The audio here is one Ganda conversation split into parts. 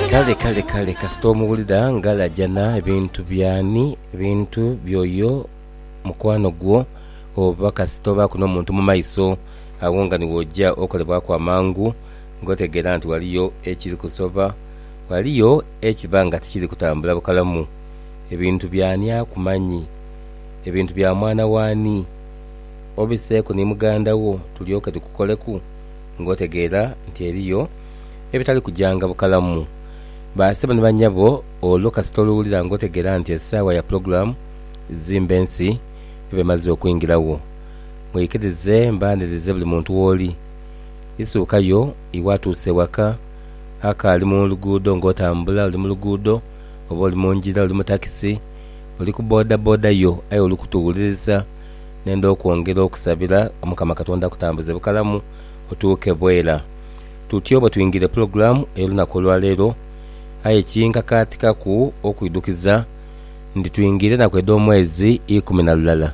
kale kasita omuwulira ngalajana ebintu byani ebintu byoyo mukwano gwo oba kasita oba kuno omuntu mu maiso awo nga niwojja okolebwako amangu ng'otegeera nti waliyo ekiri kusoba waliyo ekibanga tikiri kutambula bukalamu. Ebintu byani akumanyi, ebintu bya mwana waani obiseeko ne muganda wo tulyoke tukukoleku ng'otegeera nti eriyo ebitali kujanga bukalamu. Baseba ne banyabo olwo kasita oluwulira ng'otegeera nti essaawa ya program zimba ensi ebemaze okuyingirawo. Mwekirize mbanirize buli muntu w'oli isuukayo iwatuuse waka akaali mu luguudo ng'otambula oli mu luguudo oba oli mu njira oli mu takisi oli ku boda yo aye oli kutuwuliriza nenda okwongera okusabira Mukama Katonda kutambuze bukalamu otuuke bwera. Tutyo bwe tuyingire program ey'olunaku olwaleero aye kinkakaatikaku okwidukiza ndi tuyingire nakwedda omwezi 12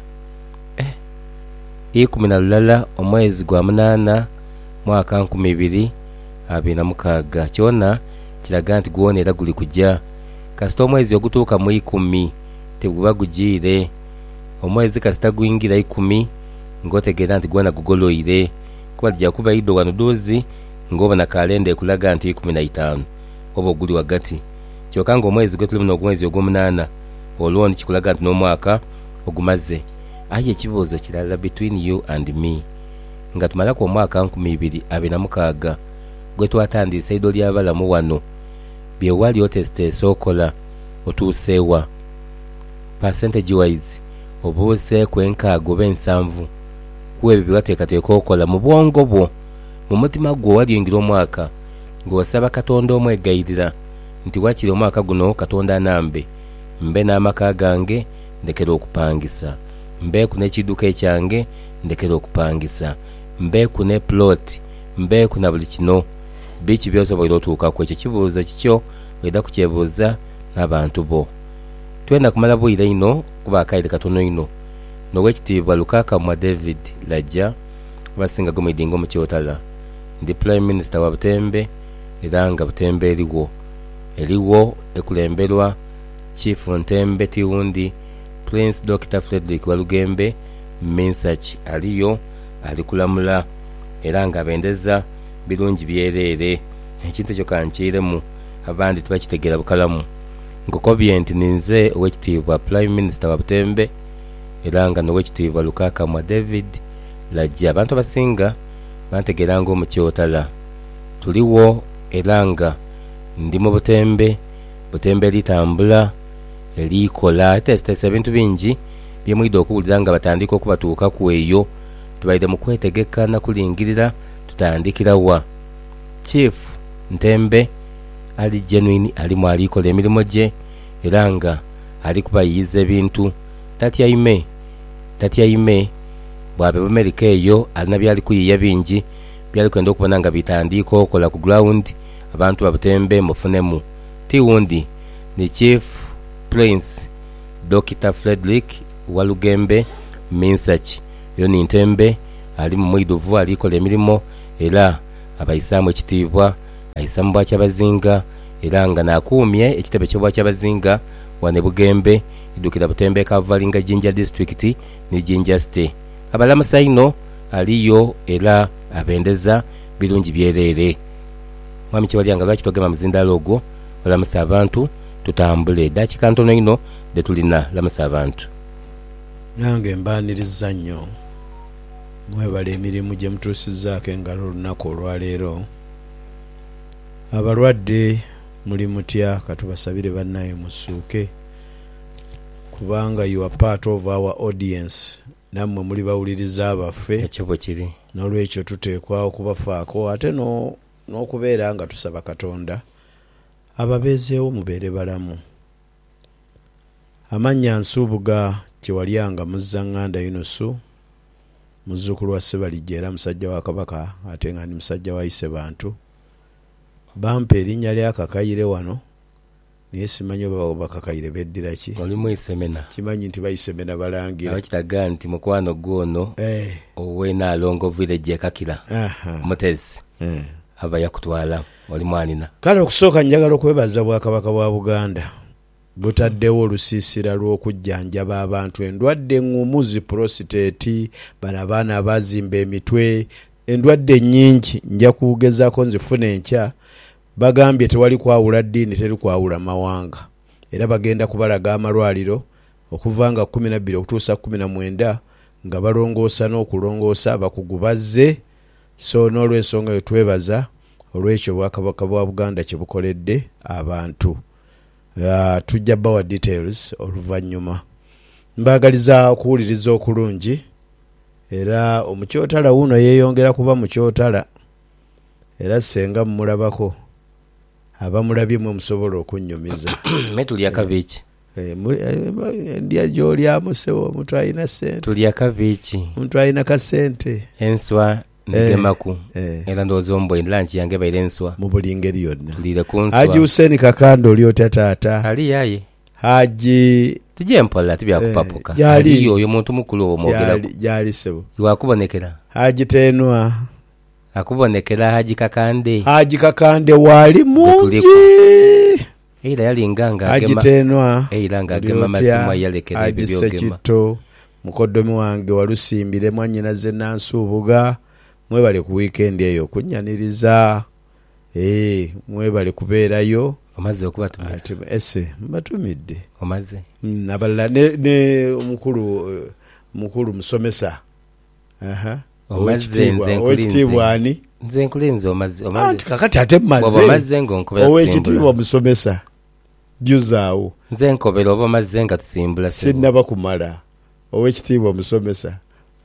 12 omwezi gwa 8 mwaka 2026 kyona kiraga nti gwona era guli kujja kasita omwezi ogutuuka mu 10 teguba gugiire. Omwezi kasita guyingira 10 ng'otegeera nti gwona gugoloire kuba lijja kuba iddo wano doozi ng'obona kalenda ekulaga nti 15 oba oguli wagati kyokka ng'omwezi gwe tulimu n'ogwezi ogw'omunaana olwo nikikulaga nti n'omwaka ogumaze. Aye ekibuuzo kirala between you and me nga tumalako omwaka 2026 gwe twatandise iddo ly'abalamu wano bye wali otesiteesa okola otuuseewa percentage wise obuuseeku 6 oba 7 ku ebyo bye wateekateeka okola mu bwongo bwo mu mutima gwo waliyingira omwaka ng'osaba Katonda omwegayirira nti wakiri omwaka guno Katonda anambe mbe n'amaka gange ndekera okupangisa, mbeeku n'ekidduka ekyange ndekera okupangisa, mbeeku ne plot, mbeeku na buli kino biki byosobola otuukaku. Ekyo kibuuzo kikyo weda kukyebuuza n'abantu bo. Twenda kumala bwire ino kuba akaire katono ino n'owekitiibwa Lukakamwa David Lajja abasinga gomwidinga mu Kyotala ndi Prime Minister wa Butembe era nga Butembe eriwo ekulemberwa Chief Ntembe Tiundi Prince Dr. Frederick Walugembe Minsach aliyo alikulamula era nga bendeza birungi byereere ekintu ekyo kankiiremu abandi tibakitegeera bukalamu ngokobye nti ninze owekitiibwa Prime Minister wa Butembe era nga n'owekitiibwa Lukakamwa David Lajja. Abantu abasinga bantegeera ng'omu Kyotala tuliwo era nga ndi mu Butembe litambula erikola tesitesa ebintu bingi byemwidde okuwulira nga batandika okubatuuka ku eyo tubaire mu kwetegeka na kulingirira tutandikirawa. Chief Ntembe ali genuine alimu alikola emirimu gye era nga ali kubayiyiza ebintu tatyaime bwabe Amerika eyo alina byali kuyiya bingi byali kwenda okubona nga bitandika okola ku ground abantu ba Butembe mufunemu. Tiwundi ni Chief Prince Dr. Frederick Walugembe Minsach yo ni Ntembe ali mu mwiduvu alikola emirimu era abayisaamu ekitiibwa ayisamu bwakyabazinga era nga nakuumye ekitebe ky'obwakyabazinga wane Bugembe idukira Butembe Kavalinga Jinja District ni Jinja State. Abalamusa ino aliyo era abendeza birungi byereere. Mwami Kiwalyanga lwaki togema muzindalo ogwo olamusa abantu tutambule dakika ntono ino de tulina lamusa abantu. Nange mbaniriza nnyo mwebale emirimu gye mutuusizzaako engalo olunaku olwaleero. Abalwadde muli mutya katubasabire bannaye musuuke kubanga you are part of our audience nammwe muli bawuliriza abaffe ekyo bwe kiri n'olwekyo tuteekwa okubafaako ate n'okubeera nga tusaba Katonda ababeezeewo mubeere balamu. Amannya Nsuubuga Kiwalyanga Muzzaŋŋanda Yunusu muzzukulu wa Ssebalijja era musajja wa Kabaka ate nga ni musajja wa Isebantu. Bampa erinnya lya Kakayire wano naye simanyi oba bakakayire beddira ki. Oli mu Isemena. Kimanyi nti Bayisemena balangira. Abakitaga nti mukwano gwono ow'Enaalongo village Kakira. Mutezi. aba yakutwala oli mwanina. Kale okusooka njagala okwebaza Bwakabaka bwa Buganda butaddewo olusiisira lw'okujjanjaba abantu endwadde engumu zi prostate, bano abaana abazimba emitwe, endwadde nnyingi. Nja kugezaako nzifuna enkya. Bagambye tewali kwawula ddiini, teri kwawula mawanga, era bagenda kubalaga amalwaliro okuva nga 12 okutuusa 19 nga balongoosa n'okulongoosa abakugu bazze. So n'olw'ensonga yo twebaza olw'ekyo Bwakabaka bwa Buganda kye bukoledde abantu. Tujja bawa details oluvannyuma. Mbagaliza okuwuliriza okulungi, era omukyotala wuno yeeyongera kuba mukyotala, era senga mumulabako abamulabye mwe musobola okunnyumiza. Metulya kabichi. Ndya gy'olyamu sewo, omuntu alina ssente. Tulya kabichi. Omuntu alina kasente. Enswa nigemaku. Era ndowooza ombwe lanchi yange baire enswa. Mu buli ngeri yonna. Tulire ku nswa. Haji Hussein Kakando oli otya taata? Ali yaye. Haji tujje mpola tibyakupapuka. Ali oyo muntu mukulu omwogerako. Jali sebo. Iwakubonekera. Haji Tenwa. Akubonekera Haji Kakande. Haji Kakande wali mungi. Eira yali nganga agema. Haji Tenwa. Eira nganga agema mazima yalekera ebyo byogema. Mukoddomi wange walusimbire mwanyina ze Nansubuga. Mwebale ku weekend eyo kunnyaniriza. Mwebale kubeerayo. Omaze okubatumira. Mbatumidde. Omaze. Nabalala ne mukulu musomesa. Omaze nze nkulinze. Nze nkulinze omaze. Anti kakati ate maze. Omaze ngo nkubira simbula. Owekitiibwa musomesa. Juzaawo. Nze nkobera oba maze nga tusimbula. Sinnaba kumala. Owekitiibwa musomesa.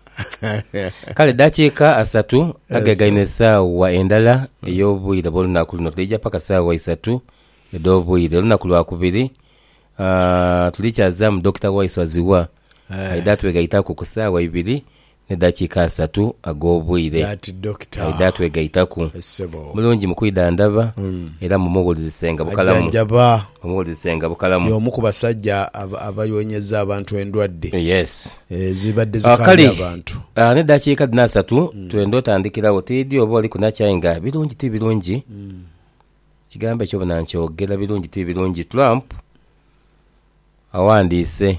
Kale dakiika 3 agagaine essaawa endala ey'obwire bw'olunaku luno tulijja paka ssaawa 3 ed'obwire olunaku lwakubiri. Tulikyaza mu Dr. Wise Waziwa aida twegayitako ku ssaawa 2 ne dakiika 3 ag'obwire aida twegayitako mulungi mukwida ndaba era mumuwulizisenga bukalamu mumuwulizisenga bukalamu y'omu ku basajja abayonyeza abantu endwadde. Yes. Zibadde zikali abantu. Ne dakiika 3 twendo otandikirawo tiddi oba oli kunakyayinga birungi ti birungi. Kigambo ekyo bana nkyogera birungi ti birungi. Trump awandiise.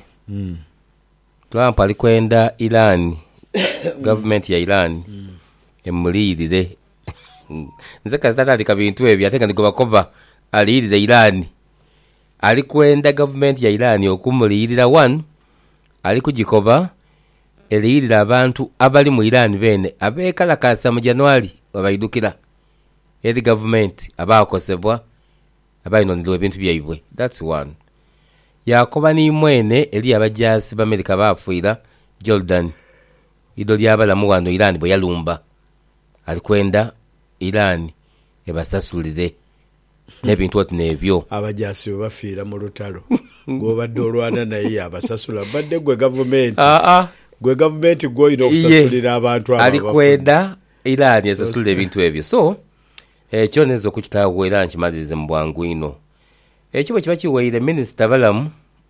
Trump alikwenda Iran. Government ya Iran emulirire. Nze kasitata alika bintu ebyo ate nga ndigobakoba alirire Iran. Alikwenda government ya Iran okumulirira 1 ali kugikoba elirira abantu abali mu Iran bene abekalakasa mu January abaidukira eri government abakosebwa abayinonirwa ebintu byaibwe. That's 1. Yakoba ni mwene eli abajasi ba America bafuira Jordan ido lyabalamu wano Iran bwe yalumba alikwenda Iran ebasasulire n'ebintu oti n'ebyo abajasi bafiira mu lutalo ng'obadde olwana naye abasasula badde gwe government gwe government gwoyina okusasulira abantu abo alikwenda Iran esasulire ebintu ebyo. So ekyo nezo okukitaawo era nkimalirize mu bwangu ino ekyo bwe kiba kiweire Minister Balamu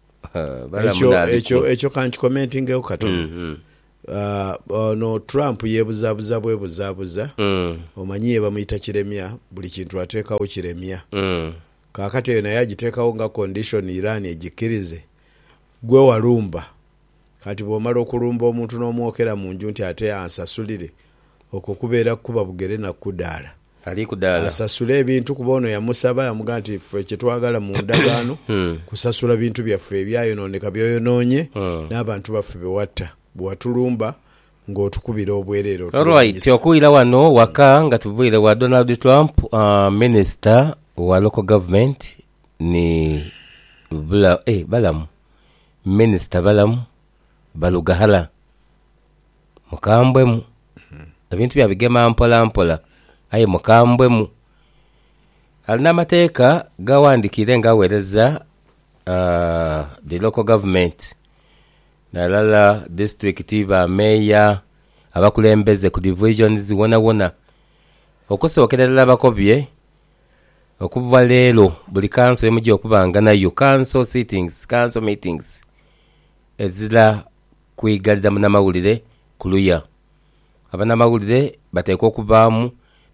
ekyo kanki commenting katono. No Trump yebuzabuza bwebuzabuza. Omanyi bamuyita kiremya buli kintu ateekawo kiremya. Kakati eyo naye agiteekawo nga condition Iran egikirize gwe walumba. Kati bw'omala okulumba omuntu n'omwokera mu nju nti ate ansasulire okwo kubeera kuba bugere na kudaala. Ali kudaala asasula ebintu kuba ono yamusaba yamuga nti ffe kyetwagala mu ndagaano kusasula bintu byaffe ebyayonooneka byoyonoonye n'abantu baffe bewatta bwatulumba ng'otukubira obwereero. Alright, okuwira wano waka nga tuvuire wa Donald Trump minister wa local government ni Balamu minister Balamu Balugahala mukambwemu ebintu byabigema mpola mpola aye mukambwemu alina amateeka gawandikire ngaweereza the local government nalala district ba mayor abakulembeze ku divisions wona okusookerera abakobye okuva leero buli council emujja okubanga nayo council sittings council meetings ezira kwigalira munamawulire kuluya abanamawulire bateekwa okuvaamu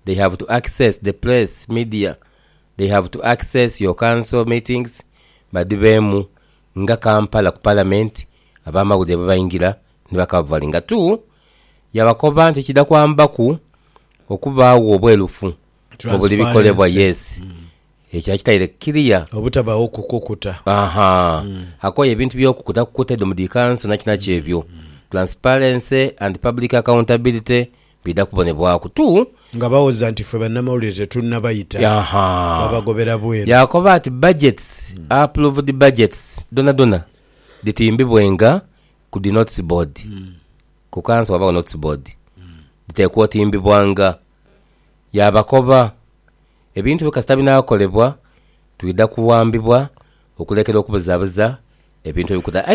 they have to access the press media, they have to access your council meetings badibemu nga Kampala ku parliament abamawulire babayingira ne bakavalinga tu yabakoba nti kida kwambaku okubaawo obwerufu obuli bikolebwa yes ekyakitaire kiriya obutabawo okukukuta akoye ebintu by'okukuta mu the council nakina kyebyo transparency and public accountability bida kubonebwako tu nga bawoza nti ffe bannamawulire tetunnabayita babagobera bweru yakoba ati budgets approved budgets dona ditimbibwenga ku the notice board ku council wabawo notice board diteekwa otimbibwanga yabakoba ebintu bikasita binaakolebwa tuyida kuwambibwa okulekera okubuzaabuza ebintu ebikuta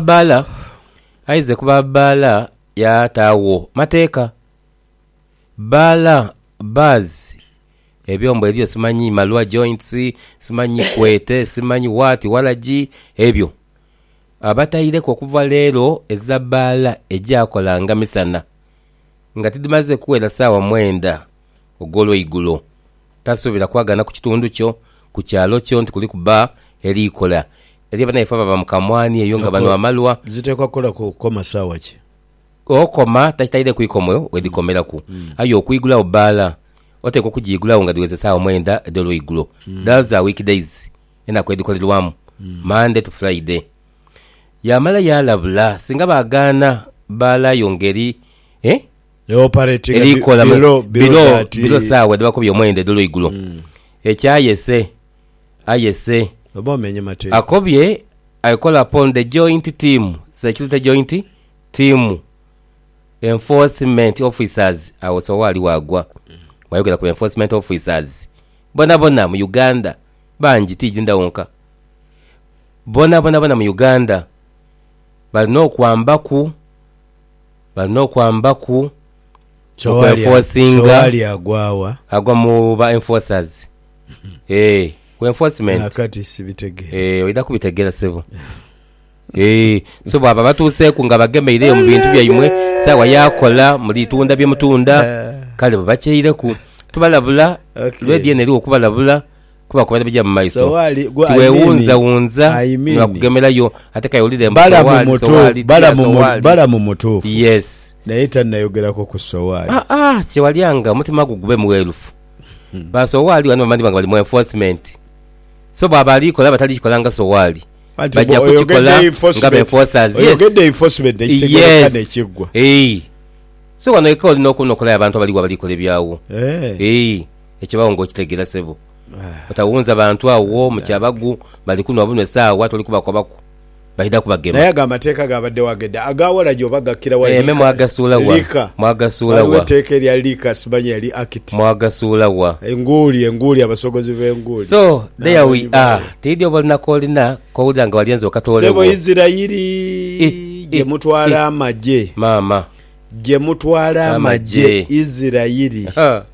aize kuba baala yataawo mateeka baala baz ebyombo ebyo simanyi malwa joints simanyi kwete simanyi wati walaji ebyo abataireko okuva leero eza baala ejakolanga misana nga tidimaze kuwera saawa 9 ogw'olweigulo tasuubira kwagana ku kitundu kyo ku kyalo kyo nti kuli kuba erikola eri abanaife baba mu kamwani eyo nga bano amalwa ziteekwa kukola kukoma saawa ki okoma takitaire kuikomwe wedikomeraku ayo okuigulawo baala oteekwa okugiyigulawo nga diweze saawa 9 edolweigulo those are weekdays enaku edikolerwamu Monday to Friday yamala yalabula singa baagaana baala yongeri erikola bilo saawa debakobya omwenda edolweigulo ekyayese ayese akobye I call upon the joint team security joint team enforcement officers awoso wali wagwa wayogera ku enforcement officers bona mu Uganda banji tijinda wonka bona mu Uganda balina okwambaku Sowali agwa mu ba enforcers ku enforcement nakati sibitege oida kubitegera sebo so baba batuuseeku nga bagemeire mu bintu byaimwe sawa yakola mu litunda by'emutunda kale babakyeyireku tubalabula lwedye neri okubalabula kuba kubadde bijja mu maiso tiwewunza nakugemerayo ate kayolire bala mu mutuufu yes naye tannayogerako ku Sowali kyewalyanga omutima gugube muweerufu basowali wano bamandi banga bali mu enforcement so baba alikola batali kikolanga Sowali bajja kukikola nga enforcers so wano eka olina okunokola abantu abaliwo abalikola ebyawo ekibawo ng'okitegera sebo otawunza abantu awo mu kyabagu bali kuno abunwe saawa toli kubakobaku baida kubagema naye amateeka gabadde wagedde agawola gyo bagakira wali mwagasuula wa teeka erya lika simanyi yali act mwagasuula enguli abasogozi b'enguli so there we are tidio bolina kolina kowulira nga walienza okatoolewo sebo Isirayiri gye mutwala amagye mama gye mutwala amagye Isirayiri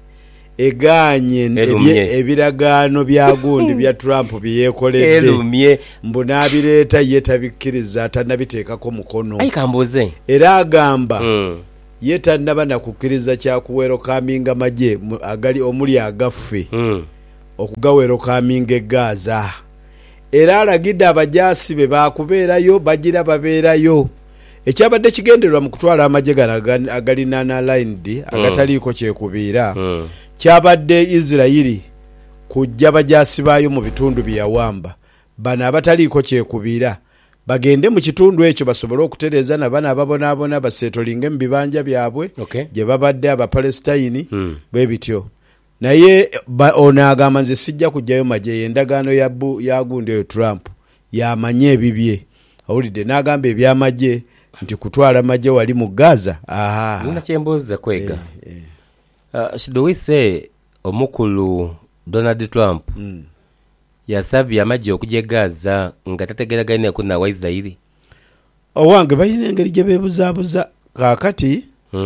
eganye ebiragaano bya gundi bya Trump byekoledde mbunabireeta yetabikiriza atanabiteekako mukono ayikambuze era agamba yetanaba nakukiriza kyakuwero kaminga maje agali omuli agaffe okugawero kaminga egaza era alagidde abajasi be bakubeerayo bagira babeerayo ekyabadde kigendererwa mu kutwala amagye gano agali nana-lined agataliiko kyekubiira kyabadde Isirayiri kujja bajasi baayo mu bitundu byawamba bana abataliiko kyekubiira bagende mu kitundu ekyo basobole okutereeza nabana ababonaabona baseetolinge mu bibanja byabwe gye babadde Abapalestine bwe bityo naye ono agamba nze sijja kujjayo magye endagaano ya gundi eyo Trump yamanye ebibye awulidde n'agamba ebyamagye nti kutwala magye wali mu Gaza nina kyembuuza kwega should we say omukulu Donald Trump yasabye amagye okujja Gaza nga tategeraganye ku na Waisraeli owange bayina engeri gye beebuzaabuza kaakati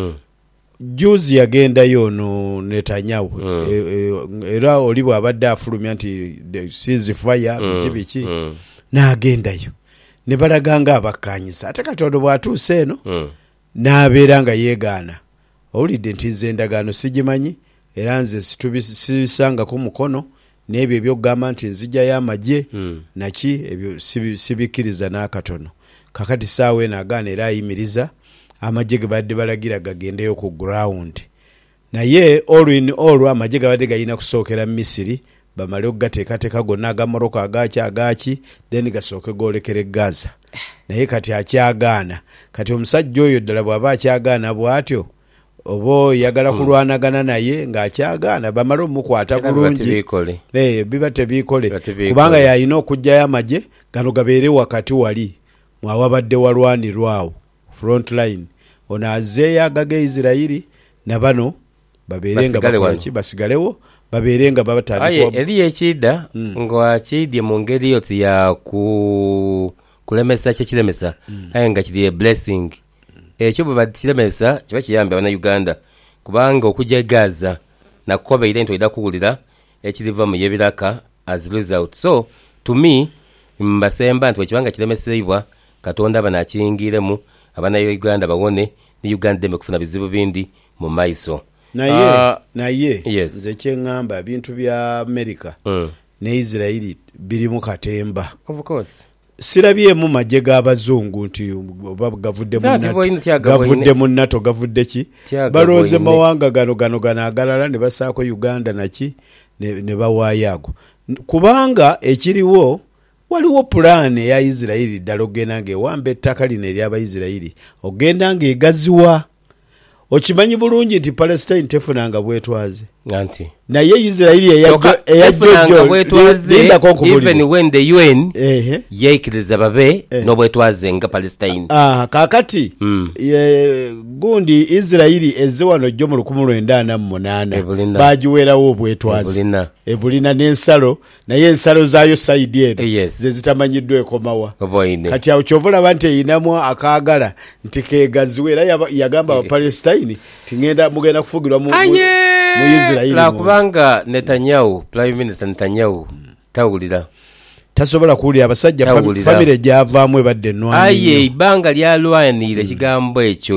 juzi yagendayo no Netanyahu era oli bw'abadde afulumya nti ceasefire biki n'agendayo ne balaganga abakkaanyiza ate Katonda bw'atuuse eno n'abeera nga yeegaana owulidde nti nze endagaano sigimanyi era nze sibisangako mukono n'ebyo ebyokugamba nti nzijjayo amagye naki ebyo sibikkiriza n'akatono. Kakati saawa eno agaana era ayimiriza amagye ge badde balagira gagendeyo ku ground, naye all in all amagye gabadde gayina kusookera Misiri bamale okugateekateeka gonna agamoroko agaaki then gasooke golekere Gaza, naye kati akyagaana. Kati omusajja oyo ddala bw'aba akyagaana bw'atyo oba yagala kulwanagana naye ng'akyagaana bamale omukwata bulungi biba tebiikole, kubanga yalina okugjayo amagye gano gabeere wakati wali mwawabadde walwanirwawo front line, ono azeeyo agaga Isirayiri na bano babeere nga bakolaki basigalewo babeere nga batandika eri ekidda ng'akidye mu ngeri yoti ya kulemesa kyekiremesa aye nga kiri blessing ekyo bwe bakiremesa kiba kiyambe abana Uganda kubanga okujja Gaza nakukoba ire nto idakuwulira ekiriva mu yebiraka as result. So to me mbasemba nti ekibanga kiremesebwa Katonda banakiyingiremu abana Uganda bawone ni Uganda deme kufuna bizibu bindi mu maiso. Naye nze kyengamba ebintu bya America ne Israeli biri mu katemba. Of course. Sirabyemu magye g'abazungu nti oba gavudde mu NATO gavudde ki balooze mawanga gano agalala ne basaako Uganda naki ne bawaayo ago, kubanga ekiriwo waliwo pulaani eya Isirayiri ddala ogenda ng'ewamba ettaka lino ery'Abayisirayiri ogenda ng'egaziwa. Okimanyi bulungi nti Palestine tefunanga bwetwaze nanti naye Isirayiri eyajja bwetwaze even when the UN yeikiriza babe n'obwetwaze nga Palestine. Kakati gundi Isirayiri ezze wano jjo mu 1948 bagiweerawo obwetwaze ebulina n'ensalo naye ensalo zaayo sayidi eno ze zitamanyiddwa ekomawa. Kati awo kyovulaba nti eyinamu akaagala nti keegaziwe era yagamba Abapalestine mugenda kufugirwa mu Isirayiri kubanga Netanyahu Prime Minister Netanyahu tawulira tasobola kuwulira abasajja famire gyavaamu ebadde ennwanyi ibanga lyalwanira ekigambo ekyo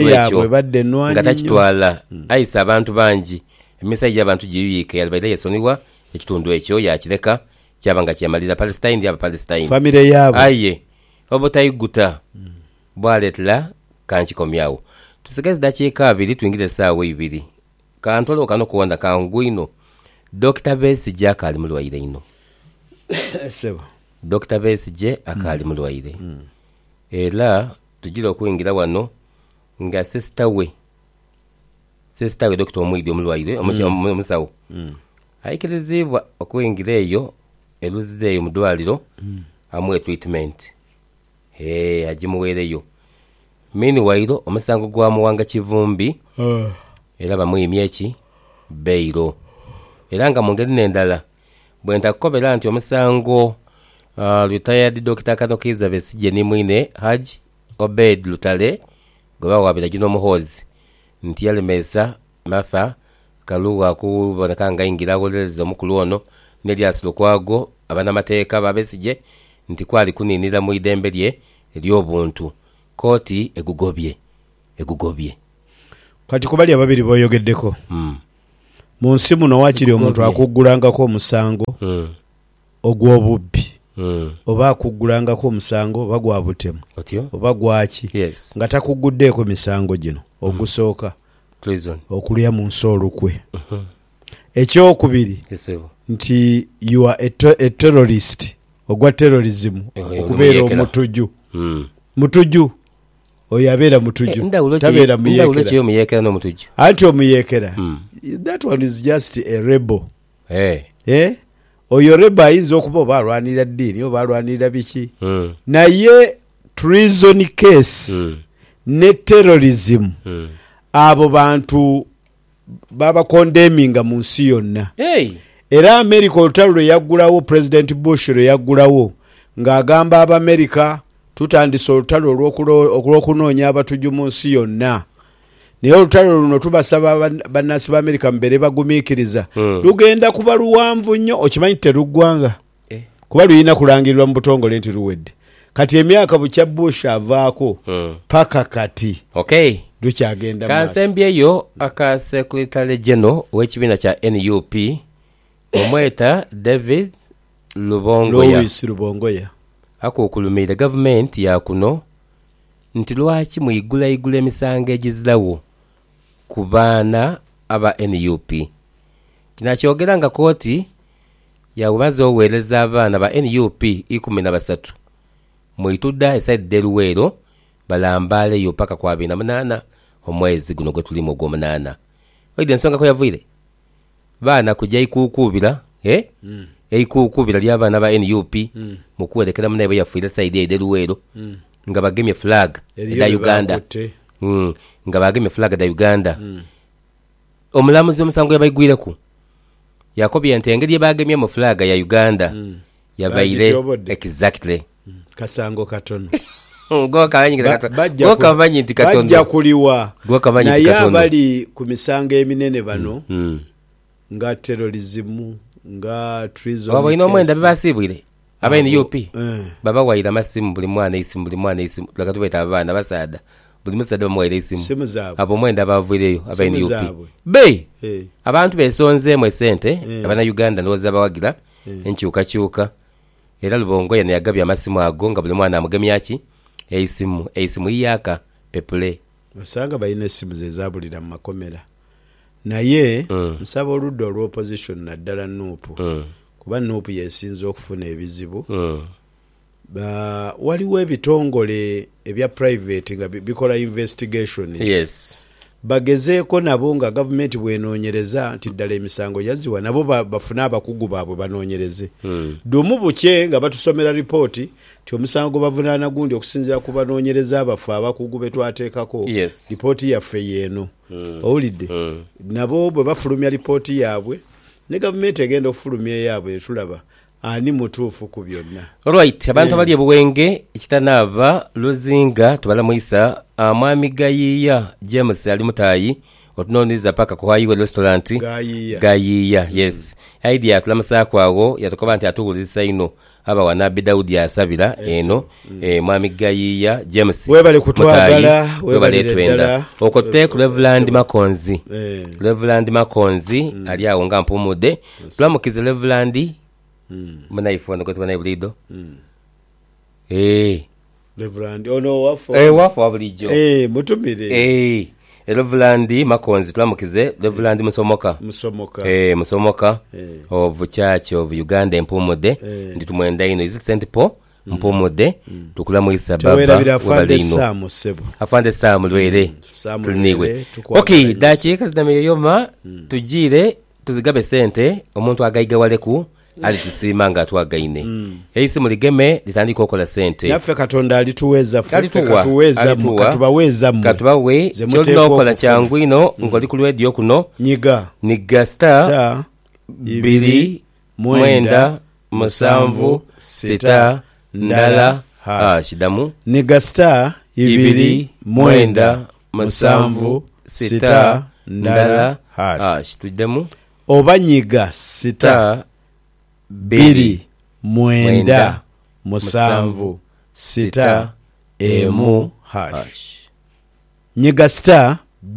nga takitwala ayisa abantu bangi emisajja y'abantu giyuyike yalibaira yesonibwa ekitundu ekyo yakireka kyabanga kyamalira Palestine yaba Palestine famire yaabwe obutayiguta bwaleetera kankikomyawo. Tusigaze dakiika 2 tuyingire essaawa 2 kantolo kano kuwanda kangwino Dr. Besigye akali mulwaire ino sebo Dr. Besigye akali mulwaire era tugira okuyingira wano nga sister we Dr. Omwidi omulwaire omusawo ayikirizibwa okuyingira eyo eruzideyo mu ddwaliro amwe treatment agimuweereyo. Meanwhile omusango gwa Muwanga Kivumbi era bamuyimye eki beiro era nga mu ngeri n'endala bwe ntakukobera nti omusango retired Dr. Kanokiza Besigye ni mwine Haji Obed Lutale gwe bawabira gino muhozi nti yalemesa mafa kaluwa kuboneka nga yingira awolereza omukulu ono n'Elias Lukwago abanamateeka ba Besigye nti kwali kuninira mu idembe lye ery'obuntu kooti egugobye. Kati kubali ababiri boyogeddeko mu nsi muno wakiri omuntu akuggulangako omusango ogw'obubbi oba akuggulangako omusango oba gwa butemu oba gwaki nga takuguddeeko misango gino ogusooka okulya mu nsi olukwe. Ekyokubiri nti you are a terrorist ogwa terrorism okubeera mutuju oyo abeera mutuju tabeera muyekera anti omuyekera that one is just a rebel oyo rebel ayinza okuba oba alwanirira ddiini oba alwanirira biki naye treason case ne terrorism abo bantu baba condemninga mu nsi yonna era America olutalo lwe yaggulawo President Bush lwe yaggulawo ng'agamba Abamerica tutandise olutalo olw'okunoonya abatuju mu nsi yonna naye olutalo luno tubasaba bannansi ba America mbere bagumiikiriza lugenda kuba luwanvu nnyo okimanyi teruggwanga kuba luyina kulangirirwa mu butongole nti luwedde kati emyaka bukya Bush avaako paka kati lukyagenda kansembyeyo aka secretary general w'ekibiina kya NUP omweta David Lubongoya akukulumira gavumenti ya kuno nti lwaki muyigula emisango egizirawo ku baana aba NUP. Kino akyogera nga kooti yabumaze oweereza abaana ba NUP 13 mwitudda esaidde Luweero balambaaleyo paka kwa 28 omwezi guno gwe tulimu ogw'omunaana. Oide ensonga ko yavuire baana kujja ikuukubira eikuukubira ly'abaana ba NUP mu kuwerekera munaye yafuire saidi ede Luweero nga bagemye flag da Uganda nga bagemye flag da Uganda. Omulamuzi omusango yabayigwireku yakobya nti engeri bagemye mu flag ya Uganda yabaire exactly kasango katono gokamanyi nti katono bajja kuliwa naye abali ku misango eminene bano nga terrorism nga treason waba ino mwenda bibasibwire aba NUP baba waira masimu buli mwana isimu lakatubeta abana basada buli musada bamwaira isimu abo mwenda bavuireyo aba NUP abantu besonze mu sente abana Uganda ndoza bawagira enkyuka era Lubongoya ne yagabya amasimu ago nga buli mwana amugemyaki eisimu iyaka pepule basanga bayina esimu zezabulira mu makomera naye nsaba oludda olw'opposition naddala Nuupu kuba Nuupu yesinze okufuna ebizibu waliwo ebitongole ebya private nga bikola investigations bagezeeko nabo nga gavumenti bwenoonyereza nti ddala emisango yaziwa nabo bafune abakugu baabwe banoonyereze dumu bukye nga batusomera ripooti ti omusango bavunaana gundi okusinziira ku banoonyereza abafu abakugu betwateekako ripooti yaffe yeeno owulidde nabo bwe bafulumya ripooti yaabwe ne gavumenti egenda okufulumya eyaabwe tulaba ani mutuufu ku byonna. Alright, abantu abali ebuwenge ekitanaaba Luzinga tubalamuyisa Mwami Gayiya James ali mutayi otunoniza paka ku highway restaurant Gayiya yes idea tulamasa kwawo yatokoba nti atugulisa ino aba wanabi Daudi asabira eno Mwami Gayiya James webale kutwagala webale twenda okote ku Reverend Makonzi Reverend Makonzi ali awo nga mpumude tulamukize Reverend muna iphone ko tubana ibulido Reverend ono wafo abulijo mutumire Reverend Makonzi tulamukize Reverend Musomoka of Church of Uganda empumude ndi tumwenda ino is it St Paul mpumude tukulamuyisa baba afande Sam lwere tuliniwe okay dachi kazdame yoma tujire tuzigabe sente omuntu agayiga waleku ali tusimanga twagaine eisi muligeme litandika okola sente yaffe Katonda alituweza katubawe kyolina okola kyangu ino ngoli ku radio kuno nyiga star 2 ndala shidamu nyiga star 2 ndala tudemu oba nyiga star 2 emu hash nyiga star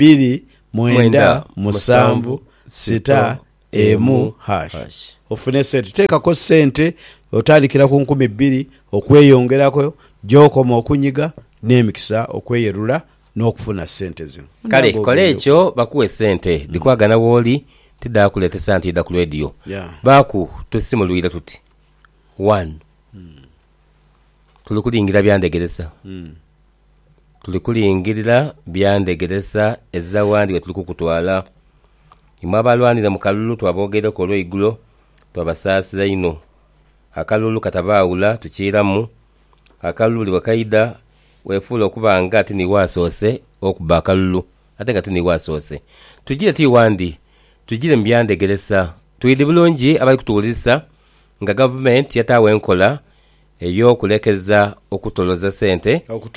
2 emu hash ofune sente teekako sente otandikira ku 2,000 okweyongerako gyokoma okunyiga n'emikisa okweyerula n'okufuna sente zino kale kole ekyo bakuwe sente dikwagana woli tidda kulete sante idda ku radio baku tusimulwira tuti 1 tulikulingira byandegeresa tulikulingirira byandegeresa ezawandi wetulikukutwala imwe abalwanira mu kalulu twabogereko olw'eigulo twabasaasira ino akalulu katabaawula tukiiramu akalulu liwakaida wefuula okubanga ati niwaasoose okuba akalulu ate nga tiniwaasoose tugire tiwandi tujire mbyandegeresa tuyidi bulungi abali kutuwuliriza nga gavumenti yataawo enkola ey'okulekeza okutoloza sente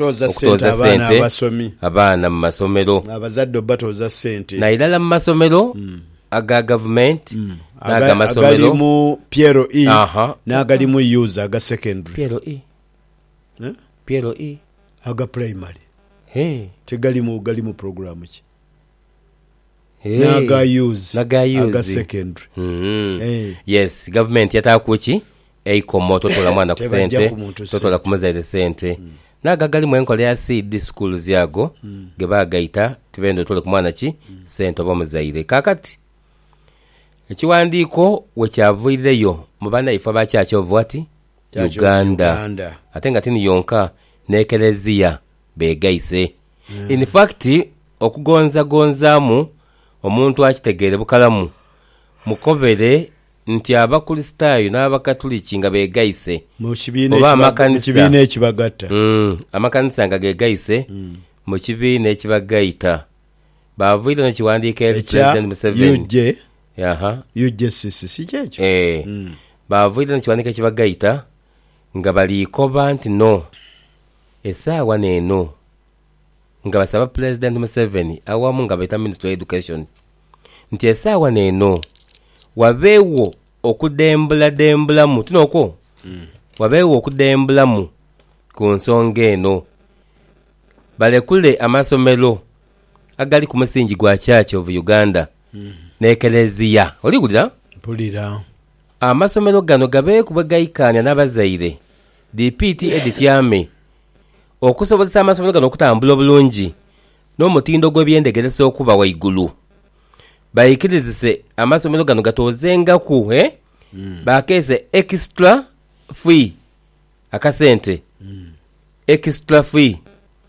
abaana mu masomero abazadde batoza sente nairala mu masomero aga gavumenti n'aga masomero agalimu Piero E n'agalimu user aga secondary Piero E aga primary tegali mu program ki nagayuzi aga secondary yes government yatakuki eikomo totola mwana ku sente totola kumuzaire sente nagagali mu enkola ya seed schools yago gebagaita tibendo tole ku mwana ki sente oba muzaire kakati ekiwandiiko wekyavuireyo mu bana ifa bakyacho vwati Uganda atenga tini yonka nekelezia begaise in fact okugonzamu omuntu akitegere bukalamu mukobere nti abakristaayo n'abakatoliki nga begaise mu kibiina ekibagatta amakanisa nga gegaise mu kibiina ekibagaita bavuire n'ekiwandiiko President Museveni UJCC sikyekyo bavuire n'ekiwandiiko ekibagaita nga balikoba nti no esaawa neeno nga basaba President Museveni awamu nga baita Ministry of Education nti esaawa neeno wabeewo okudembulamu tinoko wabeewo okudembulamu ku nsonga eno balekule amasomero agali ku musingi gwa Church of Uganda n'ekelezia oligulira mpulira amasomero gano gabe kubagaikanya n'abazaire DPT edityame okusobozesa amasomero gano okutambula obulungi n'omutindo gw'ebyendegeresa okuba waigulu bayikirizise amasomero gano gatozengaku bakeze extra fee akasente extra fee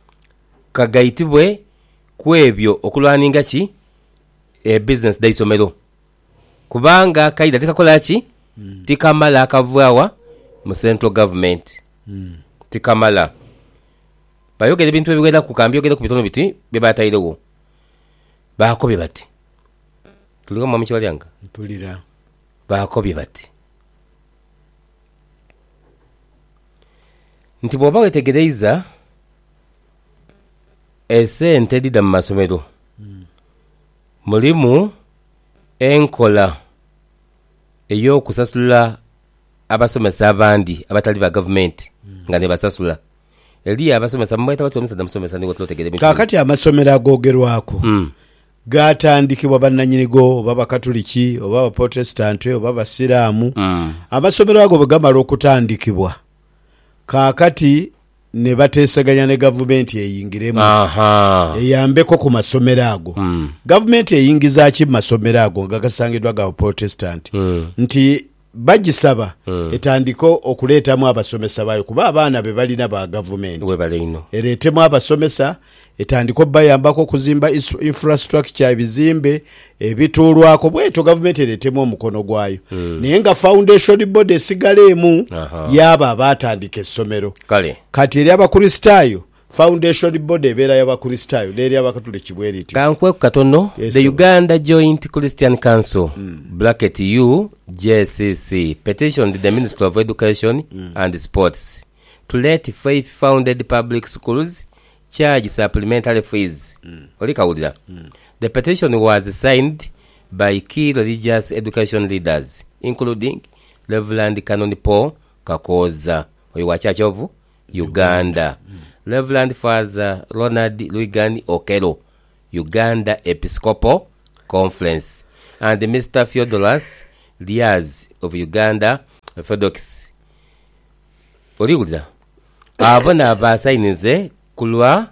kagaitibwe kwebyo okulwaninga ki business daisomero kubanga kaida tikakola ki tikamala akavwawa mu central government tikamala bayogera ebintu ebiwera ku kambi yogera ku bitono biti bebatairewo bakobye bati tuliga mu michwali yanga mpulira bakobye bati nti bwoba wetegereza esente dida mu masomero mulimu enkola ey'okusasula abasomesa abandi abatali ba government nga ne basasula eli abasomesa mweta watu omusada musomesa niwo tulotegere bintu kakati amasomero agogerwako gatandikibwa bannanyinigo oba bakatoliki oba abaprotestante oba abasiraamu amasomero ago bwe gamala okutandikibwa kakati ne bateesaganya ne gavumenti eyingiremu eyambeko ku masomero ago gavumenti eyingiza ki mu masomero ago nga gasangidwa ga protestant nti bagisaba etandiko okuleetamu abasomesa bayo kuba abaana be balina ba gavumenti ereetemu abasomesa etandiko bayambako kuzimba infrastructure ebizimbe ebituulwako bweto gavumenti ereetemu omukono gwayo naye nga foundation board esigaleemu yaba abatandika essomero kati eri abakristaayo foundation board ebeera y'abakristaayo n'eri abakatoliki bweriti kankweku katono the Uganda Joint Christian Council bracket UJCC petitioned the Ministry of Education and Sports to let faith-founded public schools charge supplementary fees. Olikawulira. The petition was signed by key religious education leaders, including Reverend Canon Paul Kakoza, wa Church of Uganda, Reverend Father Ronald Luigan Okelo, Uganda Episcopal Conference, and Mr. Theodorus Diaz of Uganda Orthodox. Olikawulira. Abona basainize kulwa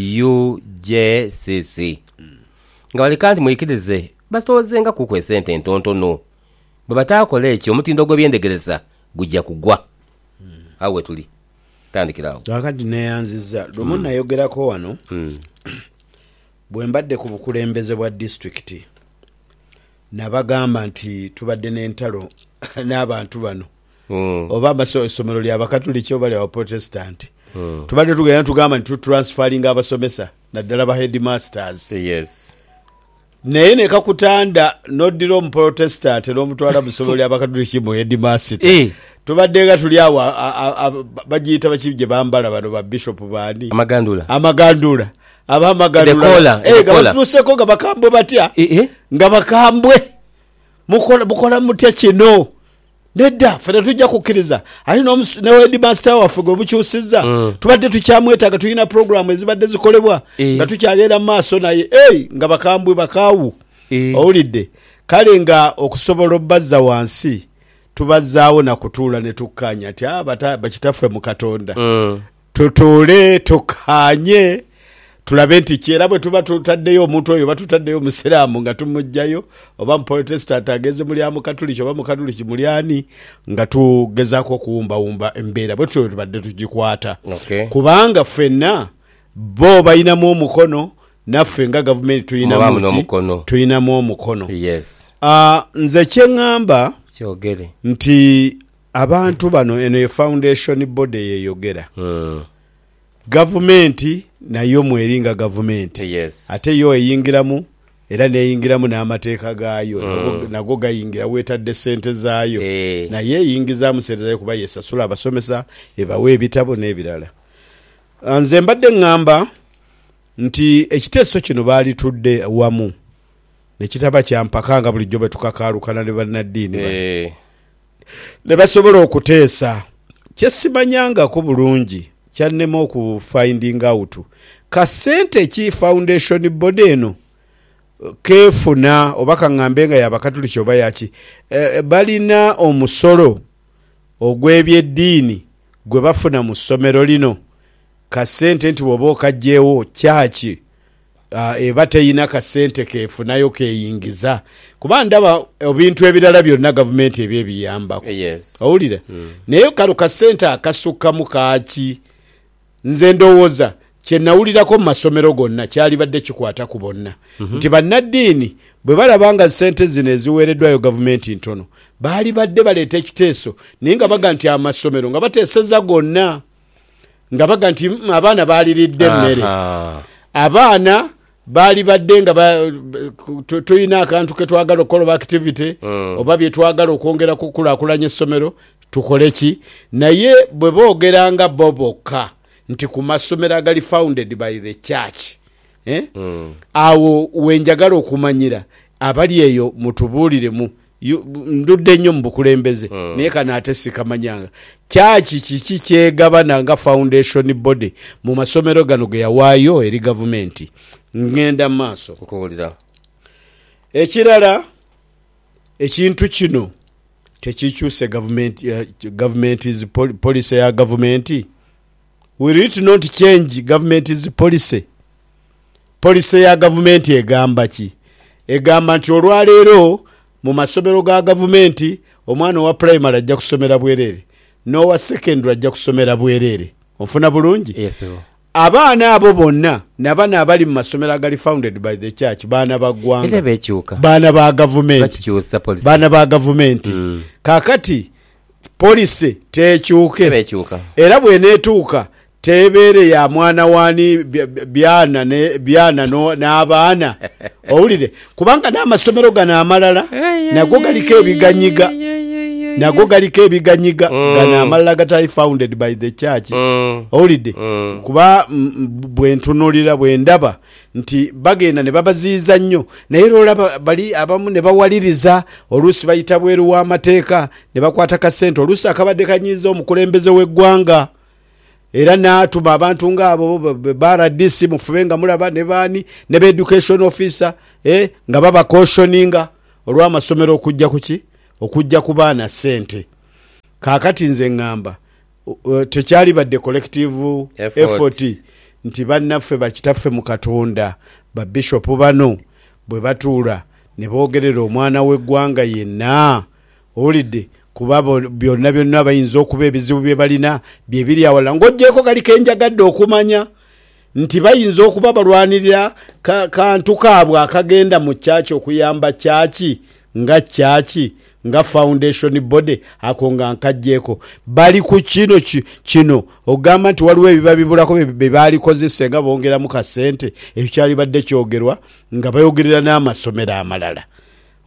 UJCC nga walikanti mwikirize batozenga ku kwesente ntontono bwe batakola ekyo omutindo gw'ebyendegereza gujja kugwa awe tuli tandikirawo kakati neyanziza lumu nayogerako wano bwe mbadde ku bukulembeze bwa district nabagamba nti tubadde n'entalo n'abantu bano oba amasomero ly'abakatoliki oba ly'abaprotestant tubadde tugenda tugamba nti tutransferring abasomesa naddala ba headmasters naye nekakutanda noddira omuprotestant n'omutwala mu ssomero ly'abakatoliki mu headmaster tubadde nga tuli awo bagiyita baki gye bambala bano ba bishop baani amagandula abamagandula nga batuuseko nga bakambwe batya nga bakambwe mukola mutya kino nedda fena tujja kukkiriza ali ne headmaster waffe gwe bukyusizza tubadde tukyamwetaaga tulina programu ezibadde zikolebwa nga tukyagenda mu maaso naye nga bakambwe bakaawu owulidde kale nga okusobola obbazza wansi tubazzaawo nakutuula ne tukkaanya ati bakitaffe mu Katonda tutuule tukkaanye tulabe nti kyera bwe tuba tutaddeyo omuntu oyo batutaddeyo omusiraamu nga tumugjayo oba muprotestant ageze muli mukatuliki oba mukatuliki muli ani nga tugezaako okuwumbawumba embeera bwe tutyo tubadde tugikwata kubanga ffenna bo bayinamu omukono naffe nga gavumenti tuyinamu omukono nze kyeŋŋamba nti abantu bano eno foundation body yeyogera gavumenti nayo mweringa gavumenti ate yo eyingiramu era neyingiramu n'amateeka gaayo nago gayingira weetadde sente zaayo naye eyingizaamu sente zaayo kuba yesasula abasomesa ebawa ebitabo n'ebirala nze mbadde ŋŋamba nti ekiteeso kino baali tudde wamu nekitaba kyampakanga bulijjo bwe tukakaalukana ne bannaddiini ne basobola okuteesa kyesimanyangako bulungi kyannema okufinding out kasente ki foundation body eno kefuna oba kaŋŋambe nga yabakatuliki oba yaki balina omusolo ogw'ebyeddiini gwe bafuna mu ssomero lino kasente nti bw'oba okagjeewo kyaki eba teyina kasente kefunayo keyingiza kuba ndaba ebintu ebirala byonna gavumenti ebyo ebiyambako owulira naye kalo kasente akasukkamu kaaki nze ndowooza kyenawulirako mu masomero gonna kyali badde kikwata ku bonna nti bannaddiini bwe balaba nga sente zino eziweereddwayo gavumenti ntono baali badde baleeta ekiteeso naye nga baga nti amasomero nga bateeseza gonna nga baga nti abaana baaliridde emmere abaana baali badde nga tulina akantu ke twagala okukola activity oba bye twagala okwongera kukulaakulanya essomero tukole ki naye bwe boogeranga bo bokka nti ku masomero agali founded by the church awo wenjagala okumanyira abali eyo mutubuuliremu ndudde nnyo mu bukulembeze naye kana ate sikamanyanga kyaki kiki kyegabana nga foundation body mu masomero gano ge yawaayo eri gavumenti ngenda maaso okuwulira ekirala ekintu kino tekikyuse gavumenti's policy ya gavumenti will it not change government's policy ya gavumenti egamba ki egamba nti olwaleero mu masomero ga gavumenti omwana wa primary ajja kusomera bwerere n'owa secondary ajja kusomera bwerere ofuna bulungi abaana abo bonna nabana abali mu masomero agali founded by the church baana baggwanga baana ba gavumenti kakati policy tekyuke era bweneetuuka tebeere ya mwana wani byana n'abaana owulire kubanga n'amasomero gano amalala nago galiko ebiganyiga gano amalala gatali founded by the church owulidde kuba bwentunulira bwendaba nti bagenda ne babaziiza nnyo naye lwolaba bali abamu ne bawaliriza oluusi bayita bweru w'amateeka ne bakwata kasente oluusi akabadde kanyiiza omukulembeze w'eggwanga era n'atuma abantu ng'abo baradisi mufube nga mulaba ne baani ne education officer nga baba cautioninga olw'amasomero okujja ku baana sente kaakati nze ŋŋamba tekyali badde collective effort nti bannaffe bakitaffe mu Katonda babishopu bano bwe batuula ne boogerera omwana w'eggwanga yenna owulidde kuba byonna bayinza okuba ebizibu bye balina bye biri awala ng'oggyeko gali kenjagadde okumanya nti bayinza okuba balwanirira kantu kaabwe akagenda mu kyaki okuyamba kyaki nga foundation body ako nga nkajjeeko bali ku kino ogamba nti waliwo ebiba bibulako be baalikozesa nga bongeramu kasente ekyo kyali badde kyogerwa nga bayogerera n'amasomero amalala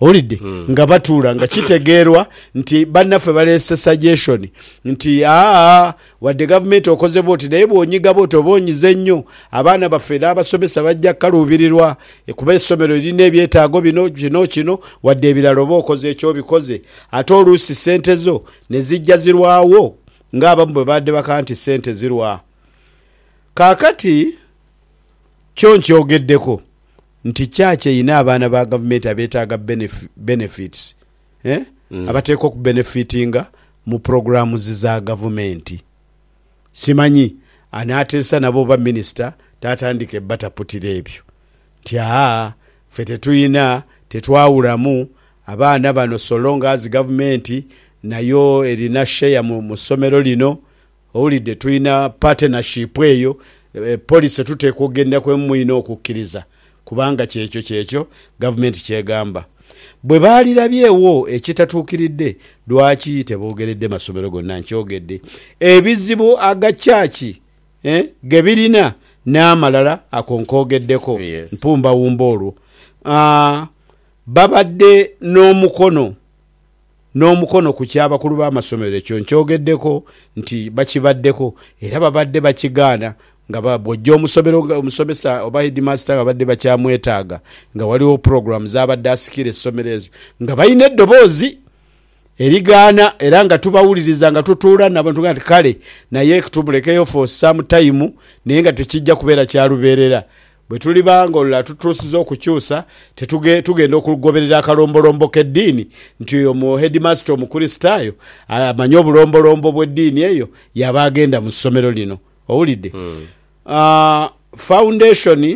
olidde nga batuula nga kitegeerwa nti bannaffe baleese suggestion nti wadde gavumenti okoze bwoti naye bw'onyiga bwoti oba onyize nnyo abaana baffe n'abasomesa bajja kaluubirirwa kuba essomero lirina ebyetaago kino wadde ebirala oba okoze ekyobikoze ate oluusi ssente zo ne zijja zirwawo ng'abamu bwe badde baka nti ssente zirwa. Kaakati kyo nkyogeddeko nti kyaki eyina abaana ba gavumenti abeetaaga benefits abateekwa ku benefitinga mu programu za gavumenti. Simanyi anaateesa nabo ba minisita tatandika ebataputira ebyo nti ffe tetwawulamu abaana bano so long as gavumenti nayo erina share mu ssomero lino owulidde tulina partnership eyo police tuteekwa okugenda kwemuyina okukkiriza kubanga kyekyo gavumenti kyegamba. Bwe baalirabyewo ekitatuukiridde lwaki teboogeredde masomero gonna nkyogedde ebizibu agakyaki ge birina n'amalala akonkogeddeko mpumba wumba olwo babadde n'omukono ku kyabakulu b'amasomero ekyo nkyogeddeko nti bakibaddeko era babadde bakigaana nga bw'ojja omusomesa oba headmaster nga badde bakyamwetaaga nga waliwo program zabadde asikira essomero ezo nga balina eddoboozi erigaana era nga tubawuliriza nga tutuula nabo tugaa nti kale naye tumulekeyo for some time naye nga tekijja kubeera kyalubeerera bwe tuli bangola tutuusiza okukyusa tugenda okugoberera akalombolombo k'eddiini nti omu headmaster omukristaayo amanyi obulombolombo bw'eddiini eyo yaba agenda mu ssomero lino owulidde. Foundation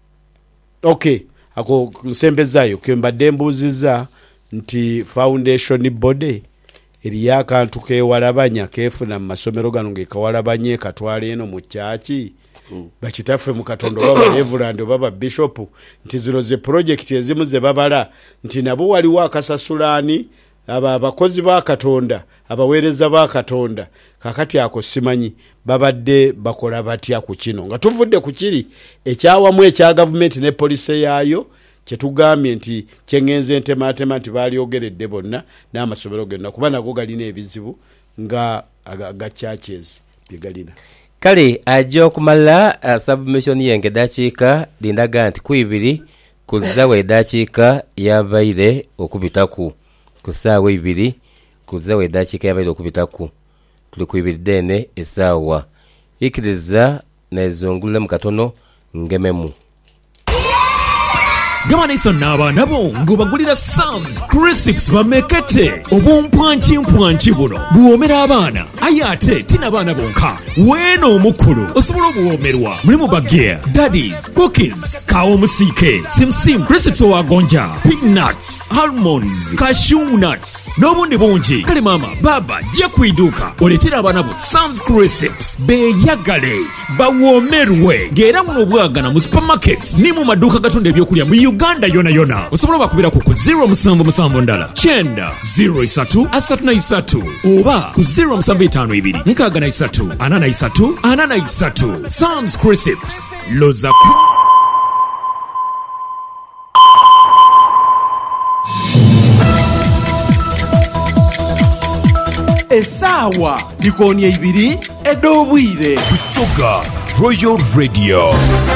ako nsembezaayo kembadde mbuuziza nti foundation body eriyo akantu kewalabanya kefuna mu masomero gano ngekawalabanye katwala eno mu kyaki bakitaffe mu Katonda oba reverend oba bishop nti zino ze project ezimu ze babala nti nabo waliwo akasasulaani abakozi ba Katonda abaweereza ba Katonda kakati ako simanyi babadde bakola batya ku kino nga tuvudde ku kiri ekyawamu ekya gavumenti ne police yaayo kyetugambye nti kyengenze ntematema nti balyogeredde bonna n'amasomero gonna kuba nago galina ebizibu nga aga churches byegalina. Kale ajja okumala submission yenge dakiika lindaga nti ku 2 kuzawa edakiika yabaire okubitaku ku ssaawa 2 kuzawa edakiika yabaire okubitaku tuli ku 2 dene essaawa ikiriza nezongulule mu katono ngememu. Gabana iso n'abaana bo ng'obagulira Sam's Crisps bamekete obumpwanki buno buwomera abaana aye ate tina abaana bonka weeno omukulu osobola obuwomerwa mulimu bageya daddies cookies kawo musike simsim crisps owagonja peanuts almonds cashew nuts n'obundi bungi. Kale mama baba jja kwiduuka oletera abaana bo Sam's Crisps beeyagale bawomerwe ng'era muno obwagana mu supermarkets ni mu maduuka gatunda ebyokulya mu Uganda yona osobola bakubira ku 077 ndala chenda 03 oba ku 0752 63 Sam's Crisps lozaku. Essaawa likoonye 2 ed'obwire ku Soga Royal Radio.